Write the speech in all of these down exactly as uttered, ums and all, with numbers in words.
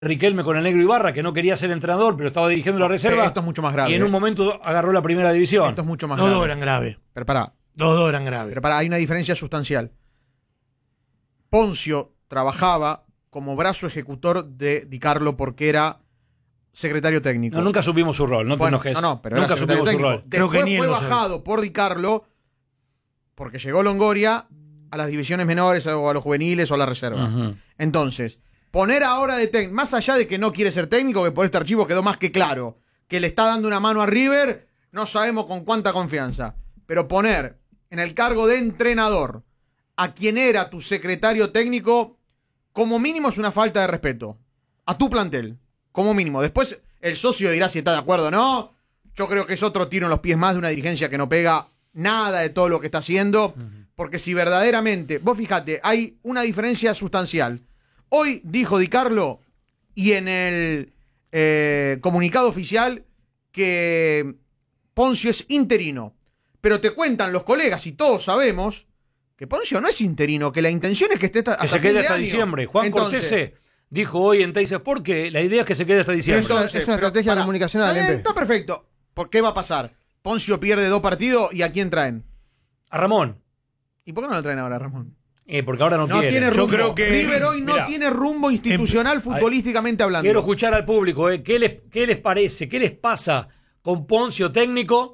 Riquelme con el Negro Ibarra, que no quería ser entrenador, pero estaba dirigiendo la reserva. Esto es mucho más grave. Y en un momento agarró la primera división. Esto es mucho más Los grave. dos eran graves. Pero pará. Los dos eran graves. Pero pará, hay una diferencia sustancial. Poncio trabajaba como brazo ejecutor de Di Carlo porque era secretario técnico. No, nunca supimos su rol, no bueno, te enojes. No, no, pero nunca era secretario supimos técnico. su rol. Creo Después que ni él fue lo sabe. bajado por Di Carlo porque llegó Longoria a las divisiones menores o a los juveniles o a la reserva. Uh-huh. Entonces, poner ahora de técnico, más allá de que no quiere ser técnico, que por este archivo quedó más que claro, que le está dando una mano a River, no sabemos con cuánta confianza, pero poner en el cargo de entrenador a quien era tu secretario técnico, como mínimo es una falta de respeto a tu plantel, como mínimo. Después el socio dirá si está de acuerdo o no. Yo creo que es otro tiro en los pies más de una dirigencia que no pega nada de todo lo que está haciendo, porque si verdaderamente, vos fíjate, hay una diferencia sustancial. Hoy dijo Di Carlo, y en el eh, comunicado oficial, que Poncio es interino. Pero te cuentan los colegas, y todos sabemos, que Poncio no es interino, que la intención es que esté hasta, Que hasta se quede fin de hasta año. diciembre. Juan Entonces, Cortese dijo hoy en Teis Sport que la idea es que se quede hasta diciembre. Entonces, Es una pero estrategia pará, comunicacional, está, bien, Lempe. está perfecto. ¿Por qué va a pasar? Poncio pierde dos partidos, ¿y a quién traen? A Ramón. ¿Y por qué no lo traen ahora, Ramón? Eh, porque ahora no, No quiere. tiene Yo rumbo. creo que- River hoy no Mirá, tiene rumbo institucional futbolísticamente hablando. Quiero escuchar al público. Eh. ¿Qué, les, ¿Qué les parece? ¿Qué les pasa con Poncio técnico?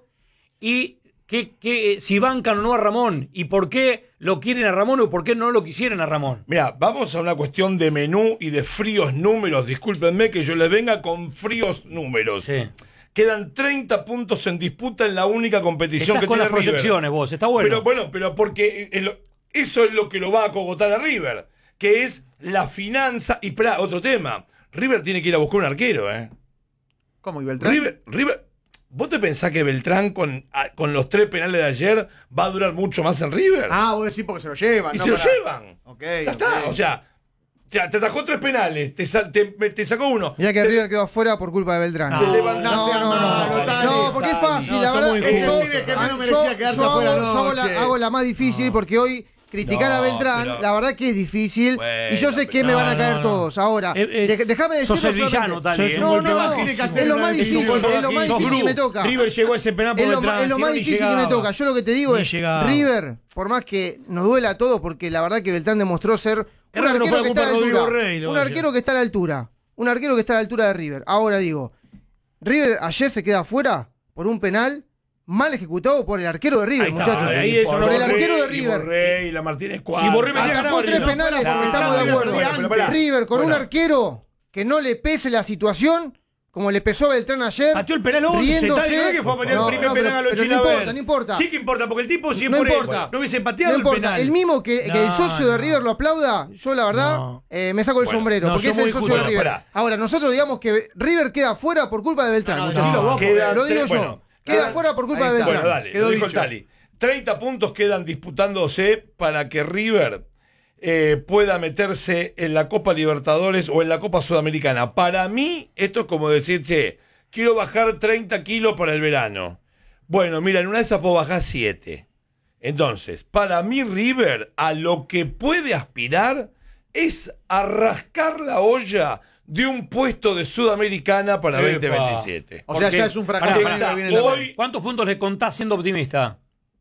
Y qué, qué, si bancan o no a Ramón. ¿Y por qué lo quieren a Ramón o por qué no lo quisieran a Ramón? Mira, vamos a una cuestión de menú y de fríos números. Discúlpenme que yo les venga con fríos números. Sí. Quedan treinta puntos en disputa en la única competición Estás que con tiene las River. proyecciones vos. Está bueno. Pero bueno, pero porque es lo- eso es lo que lo va a cogotar a River, que es la finanza. Y espera, otro tema. River tiene que ir a buscar un arquero, ¿eh? ¿Cómo, y Beltrán? River, River, ¿vos te pensás que Beltrán con, a- con los tres penales de ayer va a durar mucho más en River? Ah, vos decís porque se lo llevan. y no se lo para- llevan. Ok, Ya ok. está, o sea, te, te atajó tres penales, te, sa- te, me- te sacó uno. Mirá que Te- River quedó afuera por culpa de Beltrán. te No, levantás- no seas malo, Tali, No, porque es Tali. fácil, No, la son verdad. muy Es el yo- pibe que menos ah, merecía yo- quedarse yo afuera hago- yo hago la, anoche. hago la más difícil porque hoy criticar No, a Beltrán, pero- la verdad que es difícil. Bueno, y yo sé que pero- me van No, a caer no, no. todos. Ahora, Es- es- de- déjame decirlo sos el villano, solamente. Tali, Sos eh. un No, golpe no, no. bajísimo. tiene que hacer Es lo una más decisión difícil, con es lo más Sos difícil que me Gru. toca. River llegó a ese penal por Es lo, Beltrán, es lo si más no, ni difícil que me llegaba. toca. Yo lo que te digo Ni es, llegaba. River, por más que nos duela a todos, porque la verdad que Beltrán demostró ser un Es raro que no arquero fue que culpa está a la de Rodrigo altura. Rey, lo Un de arquero ayer. que está a la altura. Un arquero que está a la altura de River. Ahora digo, River ayer se queda afuera por un penal mal ejecutado por el arquero de River, Ahí está, muchachos. ahí eso por no- el arquero de Y River. Borré y la Martínez Cuadra. Si Borré metía Atajó ganaba tres River. penales, No, estamos de no, acuerdo. pero pero pará. River con Bueno. un arquero que no le pese la situación, como le pesó a Beltrán ayer. Pateó el penal once, riéndose. Tali, no es que fue a patear No, el primer no, pero- penal a los pero no Chilaver. importa, no importa. Sí que importa, porque el tipo si es No por él, importa. no hubiese No pateado el importa, penal. el mismo que, que el No, socio de no. River lo aplauda, yo la verdad No. eh, me saco el Bueno, sombrero, no, porque son es el muy socio justos. de River. Bueno, pará. Ahora, nosotros digamos que River queda fuera por culpa de Beltrán. No, no, muchachos. decilo vos, porque- Quedan Lo digo tres- yo. bueno, queda quedan- fuera por culpa ahí de está. Beltrán. Bueno, dale, Quedó lo dijo dicho. el Tali. treinta puntos quedan disputándose para que River eh, pueda meterse en la Copa Libertadores o en la Copa Sudamericana. Para mí, esto es como decir, che, quiero bajar treinta kilos para el verano. Bueno, mira, en una de esas puedo bajar siete. Entonces, para mí River a lo que puede aspirar es a rascar la olla de un puesto de Sudamericana para Epa. veinte veintisiete. O sea, Porque- ya es un fracaso. Pará, el año pará. que viene también. Hoy, ¿Cuántos puntos le contás siendo optimista?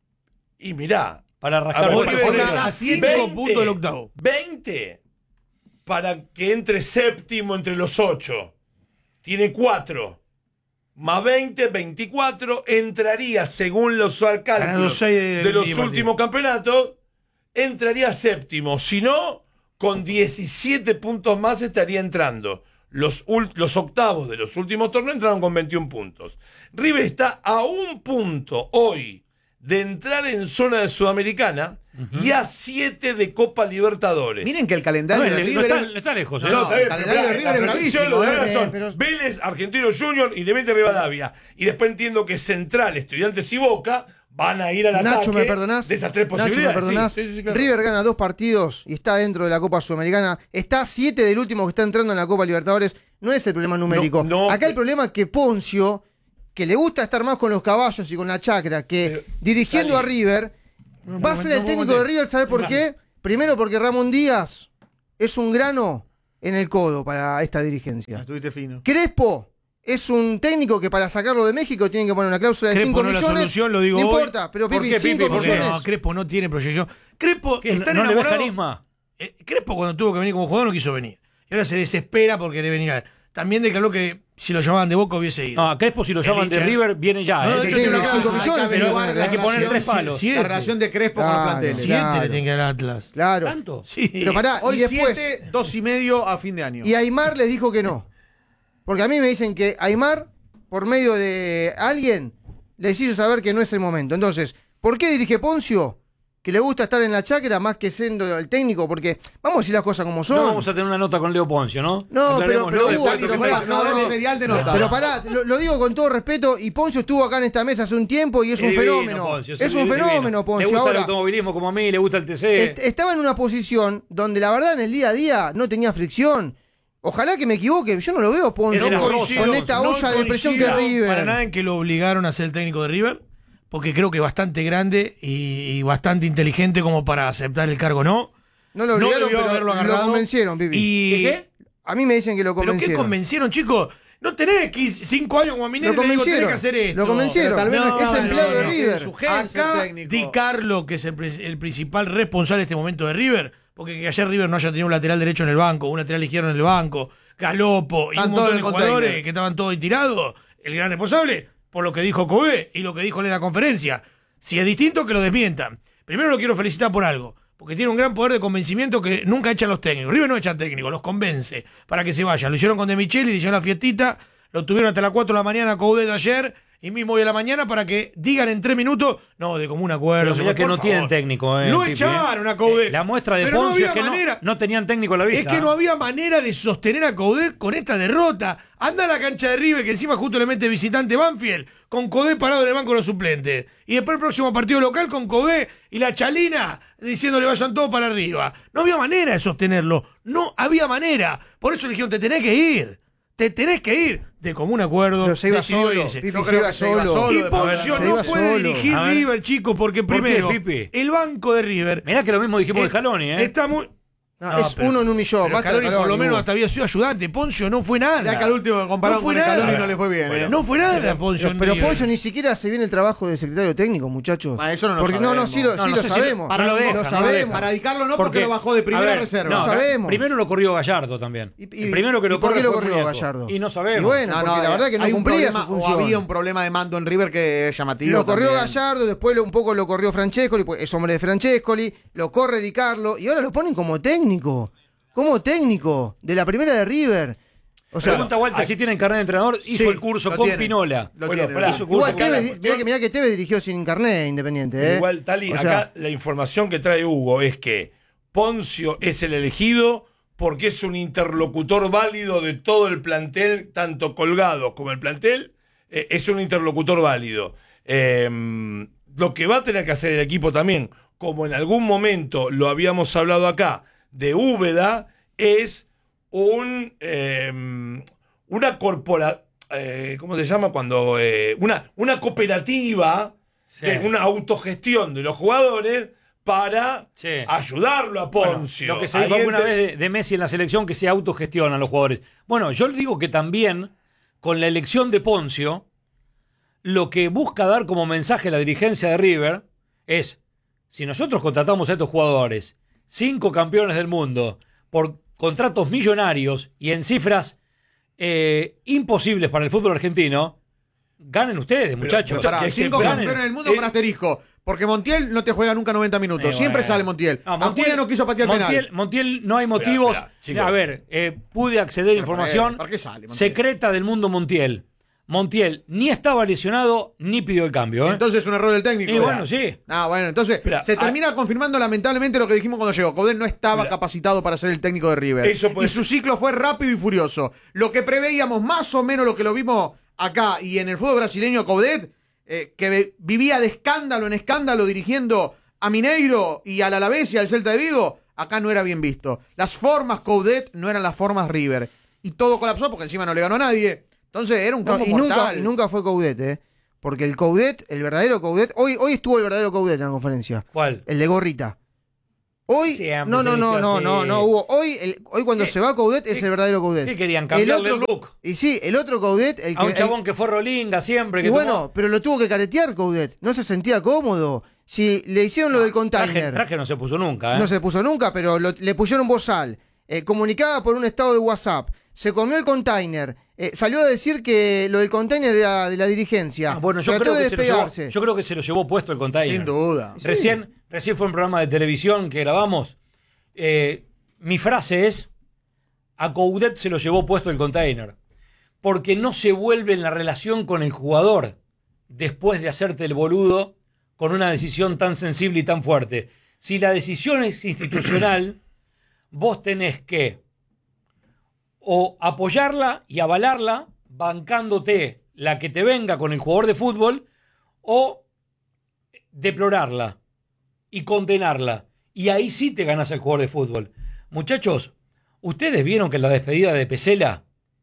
y mirá, Para A rascar ver, por River fuera. está a cinco veinte, puntos del octavo. veinte para que entre séptimo entre los ocho. Tiene cuatro. Más veinte, veinticuatro. Entraría, según los Ganando cálculos seis de- de, de los Di Martino. últimos campeonatos, entraría séptimo. Si no, con diecisiete puntos más estaría entrando. Los, ul- los octavos de los últimos torneos entraron con veintiún puntos. River está a un punto hoy de entrar en zona de Sudamericana y a siete de Copa Libertadores. Miren que el calendario No, de le- no River está, es- no está lejos. No, ¿eh? no, está bien, el calendario pero de River es la bravísimo, predicción, los ¿eh? ganadores son Pero- Vélez, Argentino Junior, Independiente Rivadavia. Y después entiendo que Central, Estudiantes y Boca van a ir al Nacho, ataque ¿me perdonás? de esas tres Nacho, ¿me posibilidades. perdonás? Sí, sí, sí, claro. River gana dos partidos y está dentro de la Copa Sudamericana. Está a siete del último que está entrando en la Copa Libertadores. No es el problema numérico. No, no, Acá el pero- problema es que Poncio, que le gusta estar más con los caballos y con la chacra, que Pero, dirigiendo Tali. a River, va a ser el no, técnico no, de River, ¿sabes por qué? Primero porque Ramón Díaz es un grano en el codo para esta dirigencia. Estuviste fino. Crespo es un técnico que para sacarlo de México tiene que poner una cláusula de Crespo cinco no es la millones. solución, lo digo no hoy. importa, pero ¿Por Pipi, qué, cinco Pipi? ¿Por qué? millones. No, Crespo no tiene proyección. Crespo ¿Qué? está ¿No le ves enamorado. carisma? Eh, Crespo cuando tuvo que venir como jugador no quiso venir. Y ahora se desespera porque quiere venir a él. También declaró que si lo llamaban de Boca hubiese ido. No, a Crespo si lo El llaman de hincha- River viene ya. No, ¿eh? de Sí, hecho, tiene tiene unos una cinco cláusula, millones, hay que pero averiguar hay que la poner relación- tres palos. Siete. La relación de Crespo con los Claro, planteles. Siete Claro. le tiene que dar Atlas. Claro. ¿Tanto? Sí. Pero pará, Hoy y después. siete, dos y medio a fin de año. Y Aymar les dijo que no. Porque a mí me dicen que Aymar, por medio de alguien, les hizo saber que no es el momento. Entonces, ¿por qué dirige Poncio? Que le gusta estar en la chácara más que siendo el técnico, porque vamos a decir las cosas como son. No vamos a tener una nota con Leo Poncio, ¿no? No, pero- Aclaremos, pero Leo, hubo- después pero se pará, fue- no, no. serial de notas. Pero pará, lo, lo digo con todo respeto, y Poncio estuvo acá en esta mesa hace un tiempo y es un divino, fenómeno. Poncio, es un divino. fenómeno, Le Poncio. gusta el Ahora, automovilismo como a mí, le gusta el T C. est- estaba en una posición donde la verdad en el día a día no tenía fricción. Ojalá que me equivoque, yo no lo veo Poncio Era con coincido, esta no olla de presión que es coincido River. Para nada en que lo obligaron a ser el técnico de River, porque creo que bastante grande y, y bastante inteligente como para aceptar el cargo, ¿no? No lo obligaron, debió pero haberlo lo agarrado. convencieron, Pipi. Y... ¿Qué, qué? A mí me dicen que lo ¿Pero qué convencieron. convencieron, chicos? No tenés quince, cinco años como a Minero Lo y le digo, tenés convencieron. que hacer esto. Lo convencieron. Pero tal vez No, es no, empleado no, de no. River. Su gen, ser Acá técnico. Di Carlo, que es el, pri- el principal responsable de este momento de River, porque que ayer River no haya tenido un lateral derecho en el banco, un lateral izquierdo en el banco, Galopo y Están un todos montón en de el jugadores container. que estaban todos ahí tirados, el gran responsable, por lo que dijo Cobé y lo que dijo en la conferencia. Si es distinto, que lo desmientan. Primero lo quiero felicitar por algo, porque tiene un gran poder de convencimiento que nunca echan los técnicos. River no echa técnicos, los convence para que se vayan. Lo hicieron con De Micheli, le hicieron la fiestita, lo tuvieron hasta las cuatro de la mañana a Coudet ayer y mismo hoy a la mañana para que digan en tres minutos, no, de común acuerdo. Pero mirá que por no favor. tienen técnico, eh. No Pipi, echaron eh. a Coudet. La muestra de Pero no Poncio había es que manera. no, no tenían técnico a la vista. Es que no había manera de sostener a Coudet con esta derrota. Anda a la cancha de River, que encima justo le mete visitante Banfield, con Coudet parado en el banco de los suplentes. Y después el próximo partido local con Coudet y la Chalina diciéndole vayan todos para arriba. No había manera de sostenerlo. No había manera. Por eso le dijeron, te tenés que ir. Te tenés que ir. De común acuerdo. Pero se iba decidió solo. irse. Pipi Yo se creo iba que se iba solo. solo. Y Poncio Se no iba puede solo. dirigir A ver. River, chicos, porque ¿Por qué, primero, Pipi? el banco de River Mirá que lo mismo dijimos de eh, Scaloni, ¿eh? está muy... No, No, es pero- uno en un millón. Pero basta de Scaloni por lo Scaloni, menos Hugo. hasta había sido ayudante. Poncio no fue nada. Ya que al último comparado No fue con el nada. Scaloni no le fue bien. ¿eh? No fue nada, Poncio. Pero, en pero River. Poncio ni siquiera se viene el trabajo de secretario técnico, muchachos. Ah, eso no lo Porque no, no, sabemos. sí lo, No, sí no lo sé si- sabemos. para lo lo dejan, no lo sabemos. dejan. Para dedicarlo no, porque, Porque- lo bajó de primera a ver, reserva. no, acá- sabemos. Primero lo corrió Gallardo también. Y- y- el primero que ¿y lo por qué corre lo fue corrió Nieto. Gallardo? Y no Y sabemos. bueno, porque la verdad que no hay un cumplía problema, su o función. había un problema de mando en River que es llamativo. Lo corrió también. Gallardo, después lo- un poco lo corrió Francescoli, pues es hombre de Francescoli, lo corre Di Carlo y ahora lo ponen como técnico. Como técnico de la primera de River. O sea, Pregunta Walter hay- si tiene carnet de entrenador. Hizo Sí, el curso lo con tiene. Pinola. Lo Bueno, tiene, pará, lo hizo tiene. curso igual con- Tevez, mirá que, mirá que Tevez dirigió sin carnet Independiente. ¿eh? Igual, Tali, O acá sea, la información que trae Hugo es que Poncio es el elegido porque es un interlocutor válido de todo el plantel, tanto Colgado como el plantel, eh, es un interlocutor válido. Eh, lo que va a tener que hacer el equipo también, como en algún momento lo habíamos hablado acá, de Úbeda, es un eh, una corpora, eh, ¿cómo se llama? Cuando eh, una, una cooperativa, Sí. de una autogestión de los jugadores para Sí. ayudarlo a Bueno, Poncio. lo que se dijo Ahí alguna ente- vez de, de Messi en la selección, que se autogestionan los jugadores. Bueno, yo digo que también, con la elección de Poncio, lo que busca dar como mensaje a la dirigencia de River es, si nosotros contratamos a estos jugadores, cinco campeones del mundo, por contratos millonarios y en cifras eh, imposibles para el fútbol argentino, ganen ustedes, muchachos. Pará, Es que cinco ganen. campeones del mundo Eh, con asterisco. Porque Montiel no te juega nunca noventa minutos. Eh, Siempre bueno. sale Montiel. No, a Julia no quiso patear Montiel, penal. Montiel, no hay motivos. Esperá, esperá, chicos. a ver, eh, pude acceder a Pero información ¿por qué- por qué sale, Montiel? secreta del mundo Montiel. Montiel ni estaba lesionado ni pidió el cambio. ¿eh? Entonces es un error del técnico. y bueno, sí. Ah, bueno, entonces Esperá, se ah- termina confirmando lamentablemente lo que dijimos cuando llegó. Coudet no estaba Esperá. capacitado para ser el técnico de River. Eso puede y su ciclo fue rápido y furioso. Lo que preveíamos, más o menos lo que lo vimos acá y en el fútbol brasileño, Coudet, eh, que ve- vivía de escándalo en escándalo dirigiendo a Mineiro y al Alavés y al Celta de Vigo, acá no era bien visto. Las formas Coudet no eran las formas River. Y todo colapsó porque encima no le ganó a nadie. Entonces era un no, combo y, nunca, mortal. y nunca fue Coudet, ¿eh? Porque el Coudet, el verdadero Coudet, hoy, hoy estuvo el verdadero Coudet en la conferencia. ¿Cuál? El de Gorrita. Hoy, Siempre no, se no, no, vistió no, así. no, no hubo. Hoy, el, hoy cuando ¿Qué? se va Coudet es ¿Qué? el verdadero Coudet. ¿Qué querían? El Cambiarle otro, el look. Y sí, el otro Coudet, el A que. un el- chabón que fue rolinga siempre. Que y bueno, tomó- pero lo tuvo que caretear Coudet. No se sentía cómodo. Si le hicieron lo del traje, container. traje no se puso nunca, ¿eh? No se puso nunca, pero lo- le pusieron bozal. Eh, comunicaba por un estado de WhatsApp. Se comió el container. Eh, salió a decir que lo del container era de la dirigencia. Ah, bueno, yo Trató creo, de que se lo llevó, despegarse. yo creo que se lo llevó puesto el container. Sin duda. Recién, recién fue un programa de televisión que grabamos. Eh, mi frase es: a Coudet se lo llevó puesto el container. Porque no se vuelve en la relación con el jugador después de hacerte el boludo con una decisión tan sensible y tan fuerte. Si la decisión es institucional, vos tenés que o apoyarla y avalarla bancándote la que te venga con el jugador de fútbol, o deplorarla y condenarla. Y ahí sí te ganás al jugador de fútbol. Muchachos, ¿ustedes vieron que en la despedida de Pesela,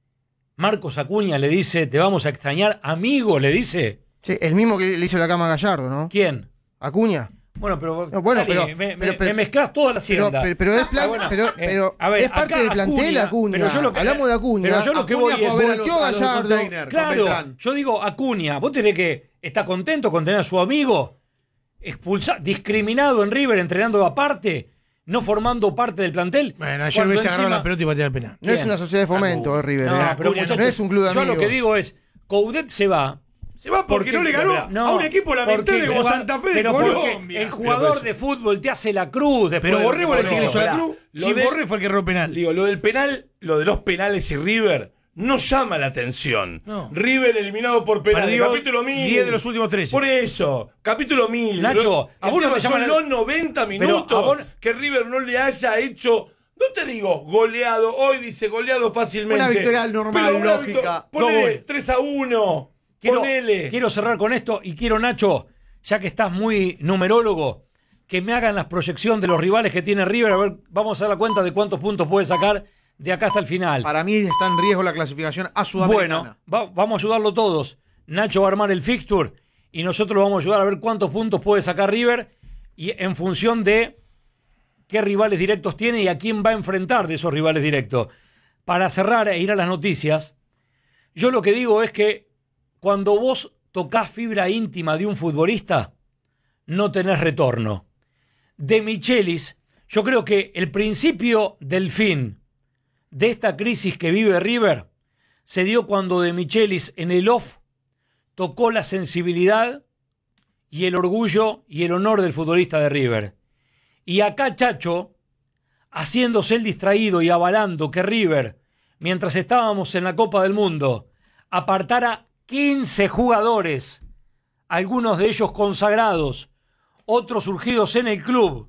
Marcos Acuña le dice, te vamos a extrañar, amigo, le dice? Sí, el mismo que le hizo la cama a Gallardo, ¿no? ¿Quién? Acuña. Bueno, pero, No, bueno, dale, pero- me, me- pero- pero- me mezclás toda la Pero, hacienda. pero, pero es, plan- Ah, bueno, pero, eh, pero a ver, es parte acá del plantel Acuña. pero yo lo que- Hablamos de Acuña. Pero yo lo que Acuña voy fue a es... ver a los- volteó a los Gallardo. container con Claro, Beltrán. yo digo, Acuña, vos tenés que estar contento con tener a su amigo expulsado, discriminado en River, entrenando aparte, no formando parte del plantel. Bueno, ayer Cuando hubiese agarrado encima- la pelota y patear el penal. No es ¿Quién? una sociedad de fomento, Acuña. eh, River. No, eh. pero Acuña muchachos, no es un club de yo amigos. lo que digo es, Coudet se va. Se va porque, no le ganó No, a un equipo lamentable porque como juega- Santa Fe de pero porque Colombia. el jugador de fútbol te hace la cruz después Pero de- Borré vos le No, decís que hizo la pará. cruz. Lo Si de- Borré fue el que erró penal. Digo, lo del penal, lo de los penales y River no llama la atención. No. River eliminado por penales. Perdió Capítulo mil. diez de los últimos trece. Por eso, capítulo mil. Nacho, El a vos no tema te llaman son la- los noventa Pero minutos a vos- que River no le haya hecho. No te digo goleado, hoy dice goleado fácilmente. Una victoria normal, Pero una lógica. victo- Dos Ponele goles. tres a uno. Quiero, Ponele. quiero cerrar con esto y quiero, Nacho, ya que estás muy numerólogo, que me hagan las proyecciones de los rivales que tiene River. A ver, vamos a dar la cuenta de cuántos puntos puede sacar de acá hasta el final. Para mí está en riesgo la clasificación a Sudamericana. Bueno, va- vamos a ayudarlo todos. Nacho va a armar el fixture y nosotros lo vamos a ayudar a ver cuántos puntos puede sacar River y en función de qué rivales directos tiene y a quién va a enfrentar de esos rivales directos. Para cerrar e ir a las noticias, yo lo que digo es que cuando vos tocás fibra íntima de un futbolista, no tenés retorno. De Michelis, yo creo que el principio del fin de esta crisis que vive River se dio cuando De Michelis en el off tocó la sensibilidad y el orgullo y el honor del futbolista de River. Y acá Chacho, haciéndose el distraído y avalando que River, mientras estábamos en la Copa del Mundo, apartara quince jugadores, algunos de ellos consagrados, otros surgidos en el club,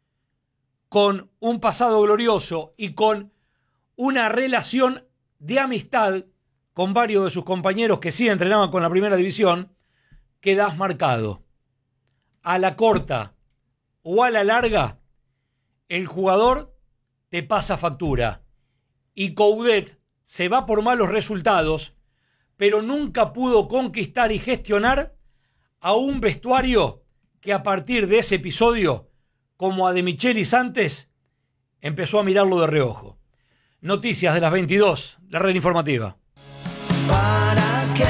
con un pasado glorioso y con una relación de amistad con varios de sus compañeros que sí entrenaban con la primera división, quedás marcado. A la corta o a la larga, el jugador te pasa factura. Y Coudet se va por malos resultados, pero nunca pudo conquistar y gestionar a un vestuario que a partir de ese episodio, como a De Michelis antes, empezó a mirarlo de reojo. Noticias de las veintidós, la red informativa. ¿Para qué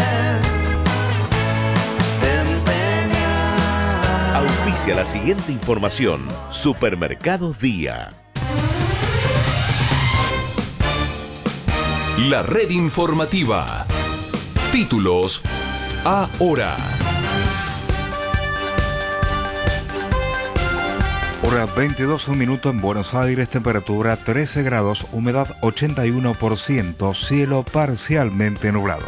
te empeñas? Auspicia la siguiente información. Supermercados Día. La red informativa. Títulos ahora. Hora veintidós, un minuto en Buenos Aires, temperatura trece grados, humedad ochenta y uno por ciento, cielo parcialmente nublado.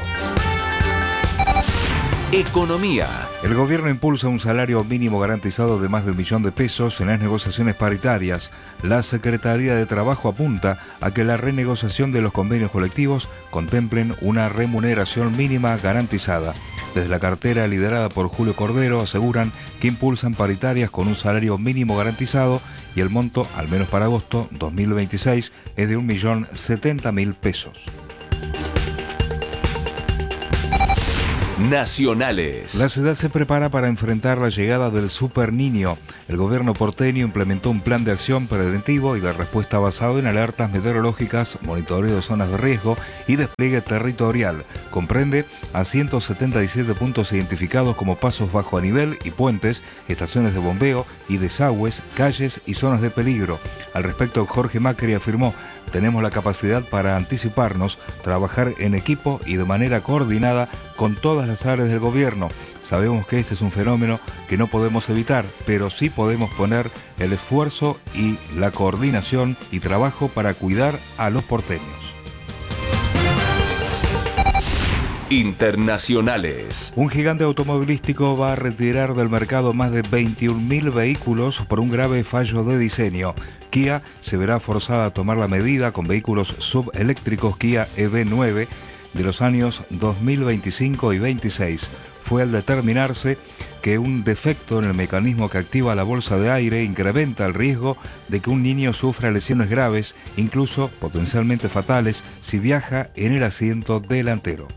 Economía. El gobierno impulsa un salario mínimo garantizado de más de un millón de pesos en las negociaciones paritarias. La Secretaría de Trabajo apunta a que la renegociación de los convenios colectivos contemplen una remuneración mínima garantizada. Desde la cartera liderada por Julio Cordero aseguran que impulsan paritarias con un salario mínimo garantizado y el monto, al menos para agosto dos mil veintiséis, es de un millón setenta mil pesos. Nacionales. La ciudad se prepara para enfrentar la llegada del Super Niño. El gobierno porteño implementó un plan de acción preventivo y de respuesta basado en alertas meteorológicas, monitoreo de zonas de riesgo y despliegue territorial. Comprende a ciento setenta y siete puntos identificados como pasos bajo a nivel y puentes, estaciones de bombeo y desagües, calles y zonas de peligro. Al respecto, Jorge Macri afirmó: tenemos la capacidad para anticiparnos, trabajar en equipo y de manera coordinada con todas las áreas del gobierno. Sabemos que este es un fenómeno que no podemos evitar, pero sí podemos poner el esfuerzo y la coordinación y trabajo para cuidar a los porteños. Internacionales. Un gigante automovilístico va a retirar del mercado más de veintiún mil vehículos por un grave fallo de diseño. Kia se verá forzada a tomar la medida con vehículos subeléctricos Kia E V nueve de los años dos mil veinticinco y veintiséis. Fue al determinarse que un defecto en el mecanismo que activa la bolsa de aire incrementa el riesgo de que un niño sufra lesiones graves, incluso potencialmente fatales, si viaja en el asiento delantero.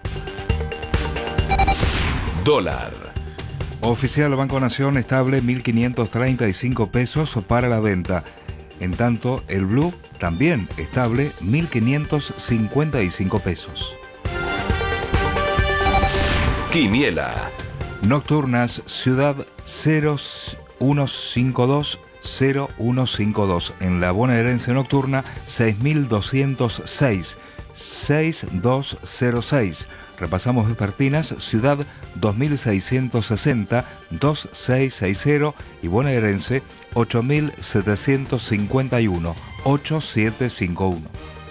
Dólar. Oficial Banco Nación estable mil quinientos treinta y cinco pesos para la venta. En tanto, el Blue también estable mil quinientos cincuenta y cinco pesos. Quiniela. Nocturnas Ciudad cero uno cinco dos cero uno cinco dos. En la bonaerense nocturna seis mil doscientos seis seis dos cero seis. Repasamos vespertinas, Ciudad dos mil seiscientos sesenta dos seis seis cero y bonaerense ocho mil setecientos cincuenta y uno ocho siete cinco uno.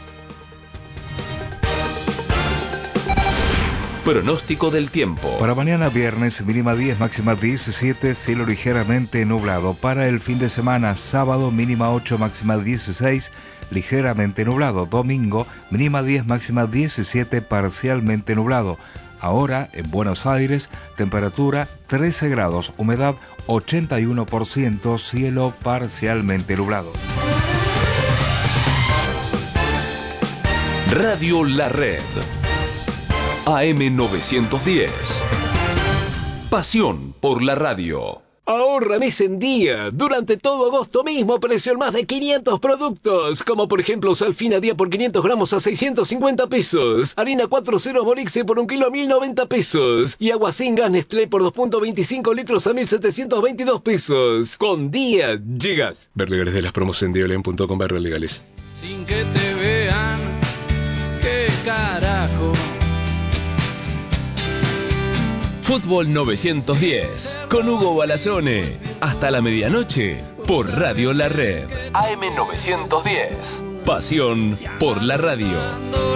Pronóstico del tiempo. Para mañana viernes, mínima diez, máxima diecisiete, cielo ligeramente nublado. Para el fin de semana, sábado, mínima ocho, máxima dieciséis, ligeramente nublado. Domingo, mínima diez, máxima diecisiete, parcialmente nublado. Ahora, en Buenos Aires, temperatura trece grados, humedad ochenta y uno por ciento, cielo parcialmente nublado. Radio La Red. A M novecientos diez. Pasión por la radio. Ahorra mes en día. Durante todo agosto mismo precio en más de quinientos productos. Como por ejemplo Salfina Día por quinientos gramos a seiscientos cincuenta pesos. Harina cuatro cero Morixe por un kilo a mil noventa pesos. Y agua sin gas Nestlé por dos punto veinticinco litros a mil setecientos veintidós pesos. Con día llegas. Ver legales de las promos en diolen punto com barra legales. Sin que te vean, qué carajo. Fútbol novecientos diez, con Hugo Balazone, hasta la medianoche, por Radio La Red. A M novecientos diez, pasión por la radio.